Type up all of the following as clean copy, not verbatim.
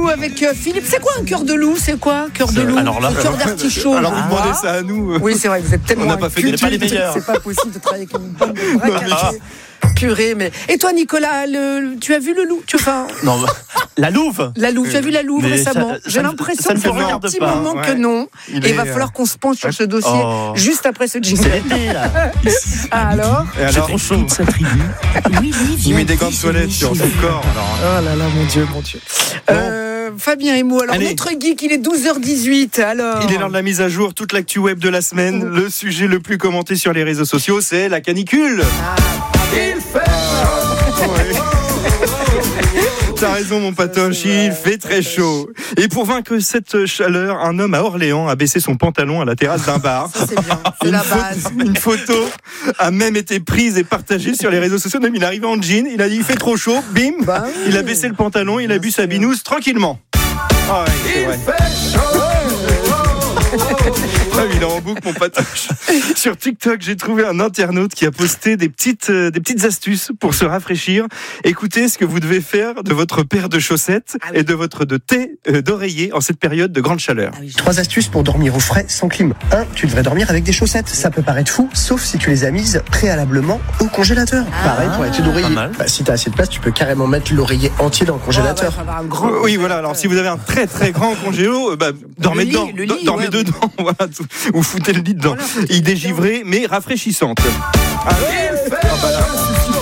loup avec Philippe. C'est quoi un cœur de loup? C'est quoi cœur de loup? Alors là, cœur d'artichaut. Alors vous demandez ça à nous. Oui, c'est vrai, vous êtes tellement. On n'a pas fait pas les meilleurs. C'est pas possible de travailler avec une bonne braque. Purée, mais. Et toi, Nicolas, tu as vu le loup? Non, la louve. La louve, tu as vu la louve Mais récemment? ça J'ai ne- l'impression ça que ne ça me fait un regarde petit pas. moment que Ouais. non. Il Et il est, va falloir qu'on se penche sur ce dossier Oh. juste après ce jingle. C'est l'été, là. Ah, alors? Et C'est alors, trop chaud. Sa tribu. Willy il vient met des gants de toilette sur son corps. Alors, Oh là là, mon Dieu, mon Dieu. Fabien et moi, alors Allez. notre geek, il est 12h18, alors. il est l'heure de la mise à jour, toute l'actu web de la semaine. Le sujet le plus commenté sur les réseaux sociaux, c'est la canicule. Il fait chaud. T'as raison, mon patoche, il fait très chaud. Et pour vaincre cette chaleur, un homme à Orléans a baissé son pantalon à la terrasse d'un bar. Ça, c'est bien, c'est la base. Une photo a même été prise et partagée sur les réseaux sociaux. Même il est arrivé en jean, il a dit il fait trop chaud, bim, Bah oui. il a baissé le pantalon, il a bu sa binouse tranquillement. Ah ouais, c'est vrai. Ah oui, il est en boucle, mon patoche. Sur TikTok, j'ai trouvé un internaute qui a posté des petites astuces pour se rafraîchir. Écoutez ce que vous devez faire de votre paire de chaussettes et de votre thé d'oreiller en cette période de grande chaleur. 3 astuces pour dormir au frais sans clim. 1. Tu devrais dormir avec des chaussettes. Ça peut paraître fou, sauf si tu les as mises préalablement au congélateur. Pareil pour les d'oreiller. mal. Si t'as assez de place, tu peux carrément mettre l'oreiller entier dans le congélateur. Ouais, un grand Oui, voilà. Alors, si vous avez un très très grand congélo, dormez lit, dedans. le lit, Dormez ouais. dedans. Voilà, ou foutez le lit dedans. Voilà, foutez le lit Idée givrée, mais rafraîchissante. Ah bah là,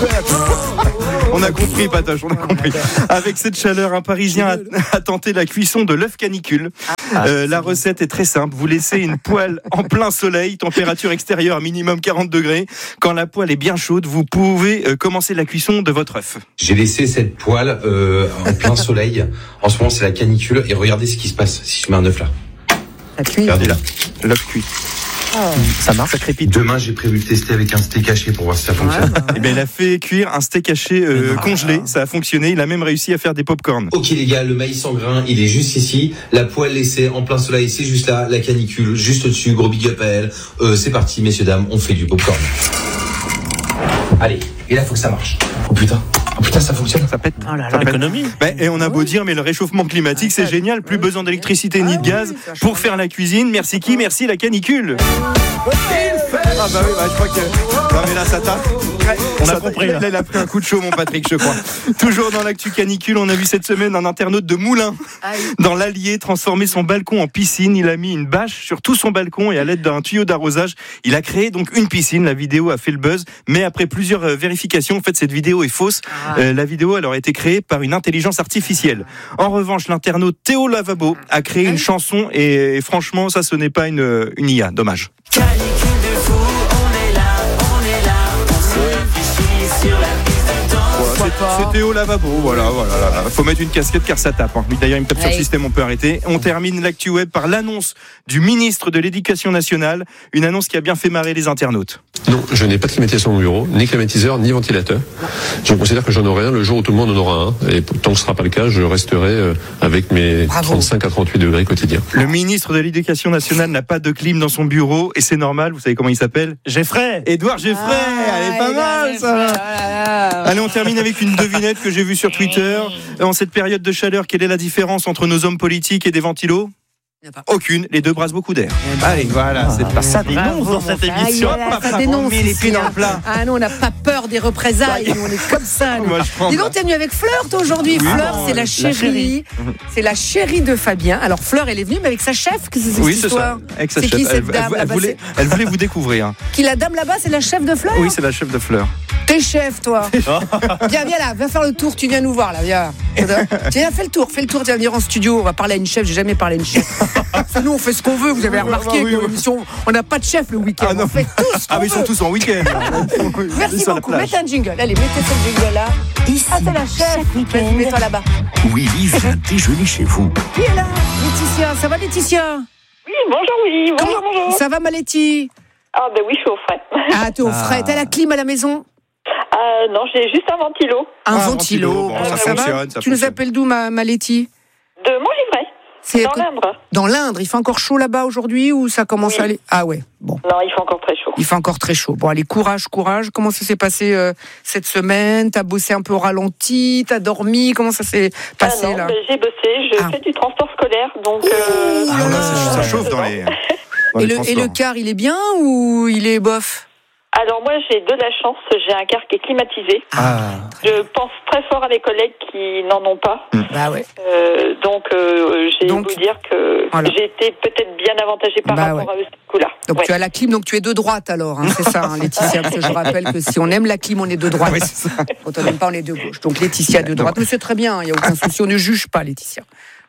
on a compris, Patoche, on a compris. Avec cette chaleur, un Parisien a tenté la cuisson de l'œuf canicule. La recette est très simple. Vous laissez une poêle en plein soleil, température extérieure minimum 40 degrés. Quand la poêle est bien chaude, vous pouvez commencer la cuisson de votre œuf. J'ai laissé cette poêle en plein soleil. En ce moment, c'est la canicule. Et regardez ce qui se passe si je mets un œuf là. La cuire. Regardez là. L'œuf cuit. Ça marche. Ça crépite. Demain, j'ai prévu de tester avec un steak haché pour voir si ça fonctionne. Eh bien, il a fait cuire un steak haché congelé. Ça a fonctionné. Il a même réussi à faire des pop-corn. Ok les gars, le maïs en grain, il est juste ici. La poêle laissée en plein soleil, c'est juste là. La canicule, juste au-dessus. Gros big up à elle. C'est parti, messieurs, dames, on fait du popcorn. Allez, et là, faut que ça marche. Oh putain, ça fonctionne. Ça pète. Oh là Ça là. pète. Économie. Et on a beau dire, mais le réchauffement climatique, c'est génial. Plus besoin d'électricité ni de gaz pour faire la cuisine. Merci qui? Merci la canicule. Ah bah oui, je crois que... Non mais là, ça tape. On a compris, là. Là, il a pris un coup de chaud, mon Patrick, je crois. Toujours dans l'actu canicule, on a vu cette semaine un internaute de Moulins, dans l'Allier, transformer son balcon en piscine. Il a mis une bâche sur tout son balcon et à l'aide d'un tuyau d'arrosage, il a créé donc une piscine. La vidéo a fait le buzz, mais après plusieurs vérifications, en fait, cette vidéo est fausse. La vidéo, elle aurait été créée par une intelligence artificielle. En revanche, l'internaute Théo Lavabo a créé une chanson et franchement, ça, ce n'est pas une IA. Dommage. C'est Théo Lavabo, voilà. Faut mettre une casquette car ça tape. D'ailleurs, il me tape sur le système, on peut arrêter. On termine l'actu web par l'annonce du ministre de l'Éducation nationale, une annonce qui a bien fait marrer les internautes. Non, je n'ai pas de climatisation dans mon bureau, ni climatiseur, ni ventilateur. Je considère que j'en aurai un le jour où tout le monde en aura un. Et tant que ce ne sera pas le cas, je resterai avec mes 35 à 38 degrés quotidiens. Le ministre de l'Éducation nationale n'a pas de clim dans son bureau et c'est normal. Vous savez comment il s'appelle? Geffray. Édouard Geffray. Elle est pas mal, ça. Allez, on termine avec une devinette que j'ai vue sur Twitter. En cette période de chaleur, quelle est la différence entre nos hommes politiques et des ventilos? Aucune, les deux brassent beaucoup d'air. Allez, voilà, c'est pas Ça dénonce dans cette émission. Ça dénonce. On met les pieds ici, dans le plat. Ah non, on n'a pas peur des représailles. Nous, on est comme ça. Nous. Moi, je prends Dis donc, t'es venu avec Fleur, toi, aujourd'hui. Oui, Fleur, non, c'est la chérie. C'est la chérie de Fabien. Alors, Fleur, elle est venue, mais avec sa chef. Qu'est-ce que c'est Oui, cette c'est histoire? ça. Avec sa C'est chef. qui cette dame Elle là-bas, elle voulait vous découvrir. Qui, la dame là-bas, c'est la chef de Fleur? Oui, c'est la chef de Fleur. T'es chef, toi. Viens là, viens faire le tour. Tu viens nous voir, là, viens. Tiens, fais le tour. Tu vas venir en studio. On va parler à une chef. J'ai jamais parlé à une chef. Nous, on fait ce qu'on veut. Vous avez remarqué, oui, nos oui. émissions, on n'a pas de chef le week-end. Ah, non. On fait tout ce qu'on Mais ils sont veut. tous en week-end. Merci Sur la beaucoup. plage. Mettez un jingle. Allez, mettez ce jingle là. Ici, Ah, c'est la chef. chaque week-end. Vas-y, mets-toi là-bas. Willy vient déjeuner chez vous. Qui est là? Laetitia. Ça va, Laetitia? Oui, bonjour Willy, bonjour. Ça va, ma Letty? Ah ben oui, je suis au frais. Ah, t'es au frais. T'as la clim à la maison? Non, j'ai juste un ventilo. Un Ah, ventilo. bon, ça va fonctionne, ça Tu nous fonctionne. appelles d'où, ma Letty? De Montgivray. C'est Dans l'Indre. Dans l'Indre, il fait encore chaud là-bas aujourd'hui ou ça commence à aller? Ah ouais, bon. Non, il fait encore très chaud. Il fait encore très chaud. Bon, allez, courage. Comment ça s'est passé cette semaine? T'as bossé un peu au ralenti? T'as dormi? Comment ça s'est passé là? J'ai bossé. Je fais du transport scolaire, donc. Ça chauffe dans les. Et le car, il est bien ou il est bof? Alors moi, j'ai de la chance. J'ai un car qui est climatisé. Je pense très fort à mes collègues qui n'en ont pas. Bah ouais. Donc, j'ai vous dire que j'ai été peut-être bien avantagée par rapport à eux, ce coup-là. Donc tu as la clim, donc tu es de droite alors, hein, c'est ça, hein, Laetitia, parce que je rappelle que si on aime la clim, on est de droite. Quand on n'aime pas, on est de gauche. Donc Laetitia de droite, mais c'est très bien, il n'y a aucun souci, on ne juge pas Laetitia.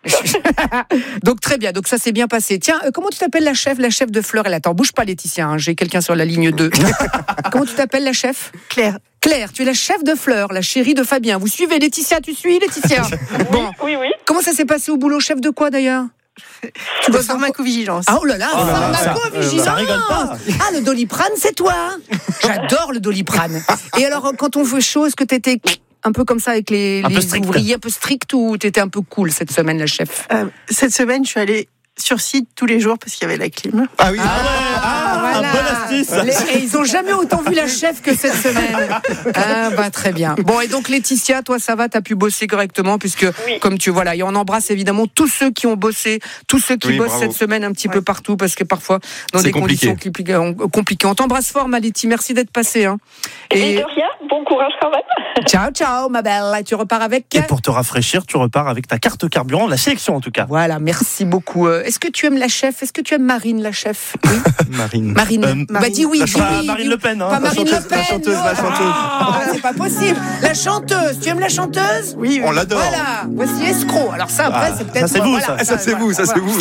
Donc très bien, donc ça s'est bien passé. Tiens, comment tu t'appelles la chef de Fleurel? Attends, bouge pas Laetitia, hein, j'ai quelqu'un sur la ligne 2. Comment tu t'appelles la chef? Claire. Claire, tu es la chef de Fleur, la chérie de Fabien. Vous suivez Laetitia? Tu suis Laetitia? Bon. Oui. Comment ça s'est passé au boulot, chef de quoi d'ailleurs? Tu dois pharmacovigilance. Ah, oh là là, pharmacovigilance. Ça rigole pas. Ah, le Doliprane, c'est toi. J'adore le Doliprane. Et alors, quand on fait chaud, est-ce que t'étais un peu comme ça avec les ouvriers, un peu strict, ou t'étais un peu cool cette semaine, la chef? Cette semaine, je suis allée sur site tous les jours parce qu'il y avait la clim. Ah oui. Voilà. Bonne astuce. Et ils ont jamais autant vu la chef que cette semaine. Ah bah très bien. Bon, et donc Laetitia, toi ça va, t'as pu bosser correctement puisque comme tu voilà, et on embrasse évidemment tous ceux qui ont bossé, tous ceux qui bossent cette semaine un petit peu partout parce que parfois dans des conditions compliquées. On t'embrasse fort, Maletti. Merci d'être passé. Hein. Et de rien. Bon courage quand même. Ciao, ma belle. Et tu repars avec. Et pour te rafraîchir, tu repars avec ta carte carburant, la sélection en tout cas. Voilà, merci beaucoup. Est-ce que tu aimes la chef? Est-ce que tu aimes Marine, la chef? Oui. Marine. Bah dis oui. Marine Le Pen. Hein. Pas Marine Le Pen. La chanteuse. C'est pas possible. La chanteuse. Tu aimes la chanteuse? Oui. On l'adore. Voilà. Voici escroc. Alors ça après c'est peut-être. Ça c'est vous, ça. Ça c'est vous.